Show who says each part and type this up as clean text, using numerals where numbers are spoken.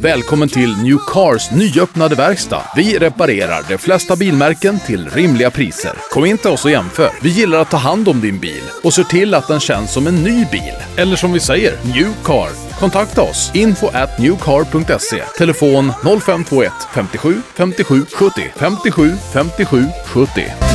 Speaker 1: Välkommen till New Cars nyöppnade verkstad. Vi reparerar de flesta bilmärken till rimliga priser. Kom in till oss och jämför. Vi gillar att ta hand om din bil och ser till att den känns som en ny bil. Eller som vi säger, New Car. Kontakta oss, info@newcar.se. Telefon 0521 57 57 70 57 57 70.